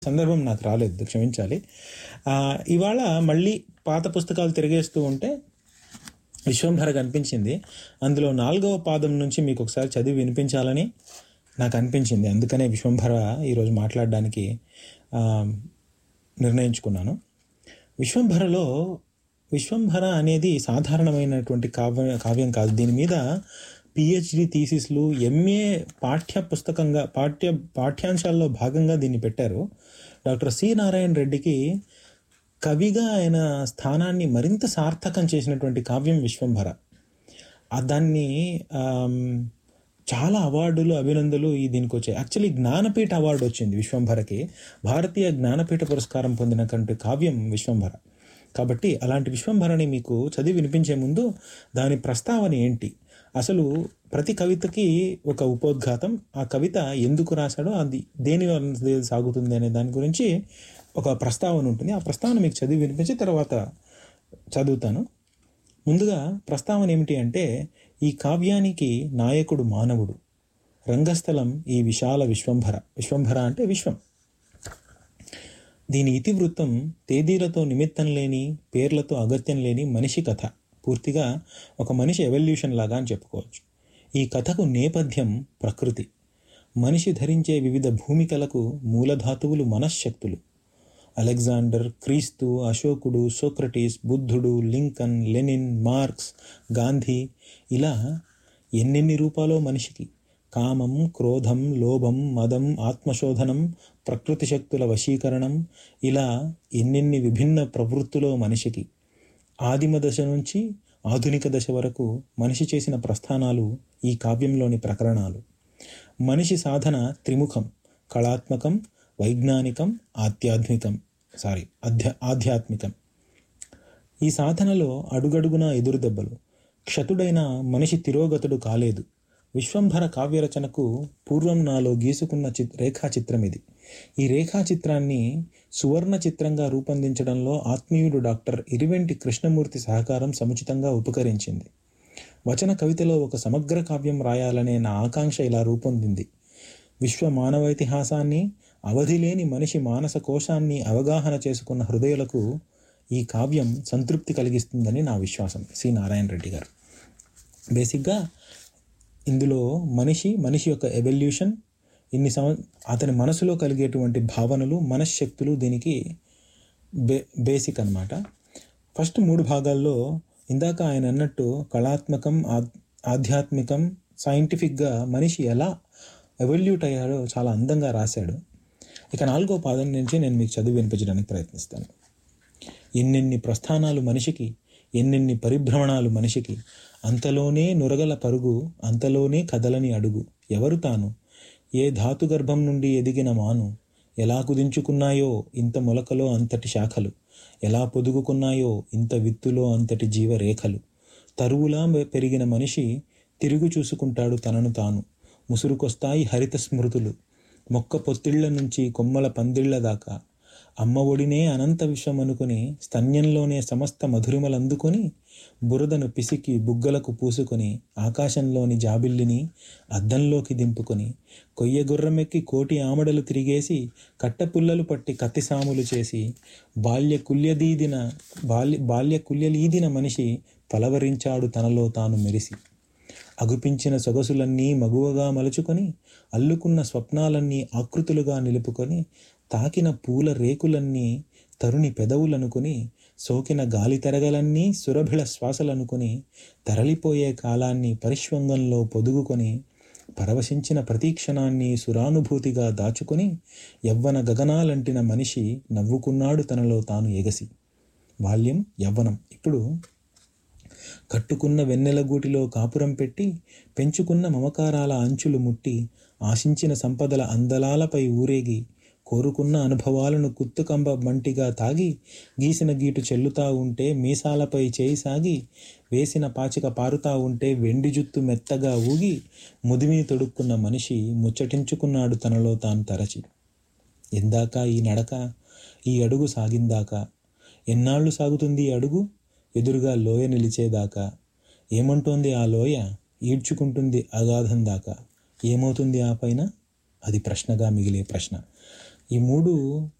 సందర్భం నాకు రాలేదు, క్షమించాలి. ఇవాళ మళ్ళీ పాత పుస్తకాలు తిరిగేస్తూ ఉంటే విశ్వంభర కనిపించింది. అందులో 4వ పాదం నుంచి మీకు ఒకసారి చదివి వినిపించాలని నాకు అనిపించింది. అందుకనే విశ్వంభర ఈరోజు మాట్లాడడానికి నిర్ణయించుకున్నాను. విశ్వంభర అనేది సాధారణమైనటువంటి కావ్యం కాదు. దీని మీద పిహెచ్డి థీసిస్లు, ఎంఏ పాఠ్యాంశాల్లో భాగంగా దీన్ని పెట్టారు. డాక్టర్ సి నారాయణ రెడ్డికి కవిగా ఆయన స్థానాన్ని మరింత సార్థకం చేసినటువంటి కావ్యం విశ్వంభర. దాన్ని చాలా అవార్డులు, అభినందనలు దీనికి వచ్చాయి. యాక్చువల్లీ జ్ఞానపీఠ అవార్డు వచ్చింది విశ్వంభరకి. భారతీయ జ్ఞానపీఠ పురస్కారం పొందినటువంటి కావ్యం విశ్వంభర. కాబట్టి అలాంటి విశ్వంభరని మీకు చదివి వినిపించే ముందు దాని ప్రస్తావన ఏంటి, అసలు ప్రతి కవితకి ఒక ఉపోద్ఘాతం, ఆ కవిత ఎందుకు రాశాడో, అది దేని సాగుతుంది అనే దాని గురించి ఒక ప్రస్తావన ఉంటుంది. ఆ ప్రస్తావన మీకు చదివి వినిపించి తర్వాత చదువుతాను. ముందుగా ప్రస్తావన ఏమిటి అంటే, ఈ కావ్యానికి నాయకుడు మానవుడు, రంగస్థలం ఈ విశాల విశ్వంభర అంటే విశ్వం. దీని ఇతివృత్తం తేదీలతో నిమిత్తం లేని, పేర్లతో అగత్యం లేని మనిషి కథ. పూర్తిగా ఒక మనిషి ఎవల్యూషన్ లాగా అని చెప్పుకోవచ్చు. ఈ కథకు నేపథ్యం ప్రకృతి. మనిషి ధరించే వివిధ భూమికలకు మూలధాతువులు మనశ్శక్తులు. అలెగ్జాండర్, క్రీస్తు, అశోకుడు, సోక్రటీస్, బుద్ధుడు, లింకన్, లెనిన్, మార్క్స్, గాంధీ, ఇలా ఎన్నెన్ని రూపాలో మనిషికి. కామం, క్రోధం, లోభం, మదం, ఆత్మశోధనం, ప్రకృతి శక్తుల వశీకరణం, ఇలా ఎన్నెన్ని విభిన్న ప్రవృత్తులో మనిషికి. ఆదిమ దశ నుంచి ఆధునిక దశ వరకు మనిషి చేసిన ప్రస్థానాలు ఈ కావ్యంలోని ప్రకరణాలు. మనిషి సాధన త్రిముఖం: కళాత్మకం, వైజ్ఞానికం, ఆధ్యాత్మికం. ఈ సాధనలో అడుగడుగునా ఎదురుదెబ్బలు. క్షతుడైన మనిషి తిరోగతుడు కాలేదు. విశ్వంభర కావ్యరచనకు పూర్వం నాలో గీసుకున్న రేఖాచిత్రం ఇది. ఈ రేఖాచిత్రాన్ని సువర్ణ చిత్రంగా రూపొందించడంలో ఆత్మీయుడు డాక్టర్ ఇరివెంటి కృష్ణమూర్తి సహకారం సముచితంగా ఉపకరించింది. వచన కవితలో ఒక సమగ్ర కావ్యం రాయాలనే నా ఆకాంక్ష ఇలా రూపొందింది. విశ్వ మానవైతిహాసాన్ని, అవధిలేని మనిషి మానస కోశాన్ని అవగాహన చేసుకున్న హృదయాలకు ఈ కావ్యం సంతృప్తి కలిగిస్తుందని నా విశ్వాసం. సి నారాయణ రెడ్డి గారు. బేసిక్గా ఇందులో మనిషి యొక్క ఎవల్యూషన్, అతని మనసులో కలిగేటువంటి భావనలు, మనశ్శక్తులు దీనికి బేసిక్ అన్నమాట. ఫస్ట్ 3 భాగాల్లో ఇందాక ఆయన అన్నట్టు కళాత్మకం, ఆధ్యాత్మికం, సైంటిఫిక్గా మనిషి ఎలా ఎవల్యూట్ అయ్యాడో చాలా అందంగా రాశాడు. ఇక 4వ పాదం నుంచి నేను మీకు చదివి వినిపించడానికి ప్రయత్నిస్తాను. ఎన్నెన్ని ప్రస్థానాలు మనిషికి, ఎన్నెన్ని పరిభ్రమణాలు మనిషికి, అంతలోనే నురగల పరుగు, అంతలోనే కదలని అడుగు. ఎవరు తాను? ఏ ధాతుగర్భం నుండి ఎదిగిన మాను, ఎలా కుదించుకున్నాయో ఇంత మొలకలో అంతటి శాఖలు, ఎలా పొదుగుకున్నాయో ఇంత విత్తులో అంతటి జీవరేఖలు. తరువులా పెరిగిన మనిషి తిరుగు చూసుకుంటాడు తనను తాను. ముసురుకొస్తాయి హరిత స్మృతులు, మొక్క పొత్తిళ్ల నుంచి కొమ్మల పందిళ్ల దాకా. అమ్మ ఒడినే అనంత విశ్వం అనుకుని, స్తన్యంలోనే సమస్త మధురిమలందుకొని, బురదను పిసికి బుగ్గలకు పూసుకొని, ఆకాశంలోని జాబిల్లిని అద్దంలోకి దింపుకొని, కొయ్య గుర్రమెక్కి కోటి ఆమడలు తిరిగేసి, కట్టపుల్లలు పట్టి కత్తిసాములు చేసి, బాల్యకుల్యలీదిన మనిషి పలవరించాడు తనలో తాను మెరిసి. అగుపించిన సొగసులన్నీ మగువగా మలుచుకొని, అల్లుకున్న స్వప్నాలన్నీ ఆకృతులుగా నిలుపుకొని, తాకిన పూల రేకులన్నీ తరుణి పెదవులనుకుని, సోకిన గాలి తెరగలన్నీ సురభిళ శ్వాసలనుకుని, తరలిపోయే కాలాన్ని పరిష్వంగంలో పొదుగుకొని, పరవశించిన ప్రతీక్షణాన్ని సురానుభూతిగా దాచుకొని, యవ్వన గగనాలంటిన మనిషి నవ్వుకున్నాడు తనలో తాను ఎగసి. బాల్యం, యవ్వనం. ఇప్పుడు కట్టుకున్న వెన్నెల గూటిలో కాపురం పెట్టి, పెంచుకున్న మమకారాల అంచులు ముట్టి, ఆశించిన సంపదల అందలాలపై ఊరేగి, కోరుకున్న అనుభవాలను కుత్తుకంబ మంటిగా తాగి, గీసిన గీటు చెల్లుతా ఉంటే మీసాలపై చేయి సాగి, వేసిన పాచిక పారుతా ఉంటే వెండి జుత్తు మెత్తగా ఊగి, ముదిమి తొడుక్కున్న మనిషి ముచ్చటించుకున్నాడు తనలో తాను తరచి. ఎందాక ఈ నడక, ఈ అడుగు సాగిందాకా, ఎన్నాళ్ళు సాగుతుంది ఈ అడుగు, ఎదురుగా లోయ నిలిచేదాకా. ఏమంటోంది ఆ లోయ, ఈడ్చుకుంటుంది అగాధం దాకా. ఏమవుతుంది ఆ పైన, అది ప్రశ్నగా మిగిలే ప్రశ్న. ఈ మూడు